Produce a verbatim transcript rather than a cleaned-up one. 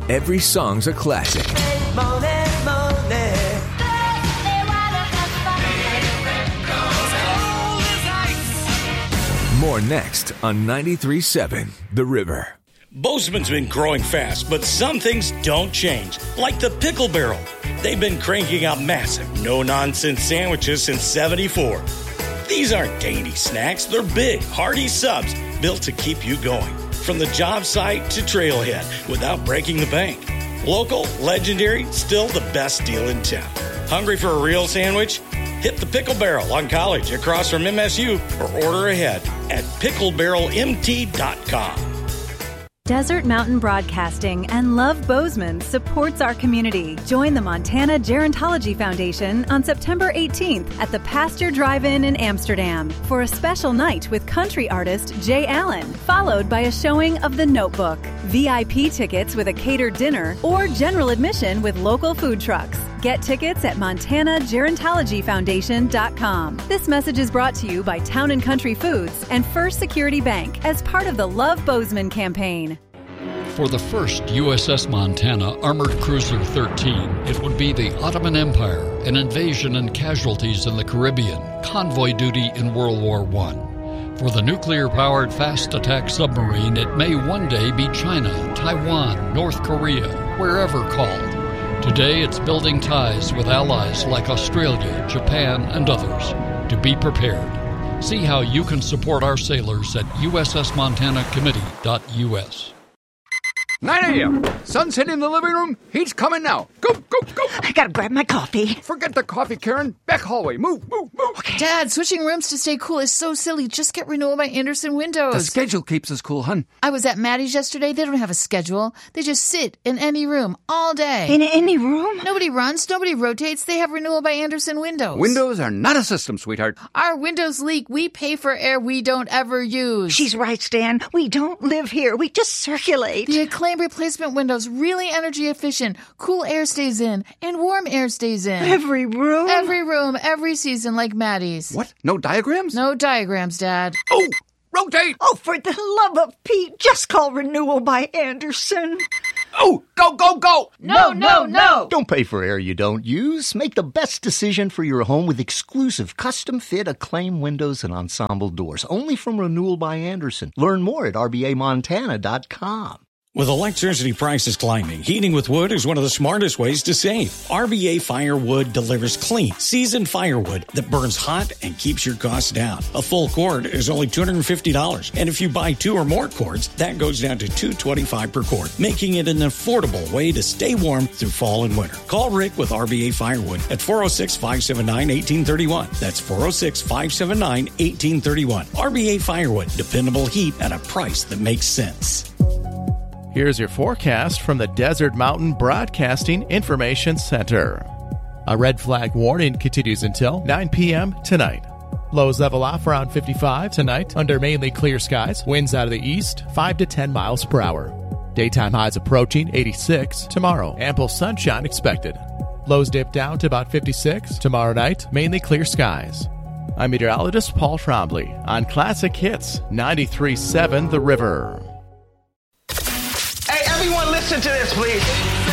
every song's a classic. More next on ninety-three point seven The River. Bozeman's been growing fast, but some things don't change, like the Pickle Barrel. They've been cranking out massive, no-nonsense sandwiches since seventy-four. These aren't dainty snacks. They're big, hearty subs built to keep you going. From the job site to trailhead without breaking the bank. Local, legendary, still the best deal in town. Hungry for a real sandwich? Hit the Pickle Barrel on College across from M S U or order ahead at pickle barrel m t dot com. Desert Mountain Broadcasting and Love Bozeman supports our community. Join the Montana Gerontology Foundation on September eighteenth at the Pasture Drive-In in Amsterdam for a special night with country artist Jay Allen, followed by a showing of The Notebook. V I P tickets with a catered dinner or general admission with local food trucks. Get tickets at montana gerontology foundation dot com. This message is brought to you by Town and Country Foods and First Security Bank as part of the Love Bozeman campaign. For the first U S S Montana Armored Cruiser thirteen, it would be the Ottoman Empire, an invasion and casualties in the Caribbean, convoy duty in World War One. For the nuclear-powered fast attack submarine, it may one day be China, Taiwan, North Korea, wherever called. Today, it's building ties with allies like Australia, Japan, and others to be prepared. See how you can support our sailors at u s s montana committee dot u s. nine a.m. Sun's hitting the living room. He's coming now. Go, go, go. I gotta grab my coffee. Forget the coffee, Karen. Back hallway. Move, move, move. Okay. Dad, switching rooms to stay cool is so silly. Just get renewal by Andersen Windows. The schedule keeps us cool, hun. I was at Maddie's yesterday. They don't have a schedule. They just sit in any room all day. In any room? Nobody runs. Nobody rotates. They have renewal by Andersen Windows. Windows are not a system, sweetheart. Our windows leak. We pay for air we don't ever use. She's right, Stan. We don't live here. We just circulate. The Acclaim replacement windows really energy efficient. Cool air stays in and warm air stays in. Every room? Every room, every season, like Maddie's. What? No diagrams? No diagrams, Dad. Oh, rotate! Oh, for the love of Pete, just call Renewal by Andersen. Oh, go, go, go! No, no, no! Don't pay for air you don't use. Make the best decision for your home with exclusive custom-fit Acclaim windows and ensemble doors. Only from Renewal by Andersen. Learn more at r b a montana dot com. With electricity prices climbing, heating with wood is one of the smartest ways to save. R B A Firewood delivers clean, seasoned firewood that burns hot and keeps your costs down. A full cord is only two hundred fifty dollars, and if you buy two or more cords, that goes down to two hundred twenty-five dollars per cord, making it an affordable way to stay warm through fall and winter. Call Rick with R B A Firewood at four oh six, five seven nine, one eight three one. That's four oh six, five seven nine, one eight three one. R B A Firewood, dependable heat at a price that makes sense. Here's your forecast from the Desert Mountain Broadcasting Information Center. A red flag warning continues until nine p.m. tonight. Lows level off around fifty-five tonight under mainly clear skies. Winds out of the east, five to ten miles per hour. Daytime highs approaching eighty-six tomorrow. Ample sunshine expected. Lows dip down to about fifty-six. Tomorrow night, mainly clear skies. I'm meteorologist Paul Trombley on Classic Hits ninety-three point seven The River. Hey, everyone listen to this, please.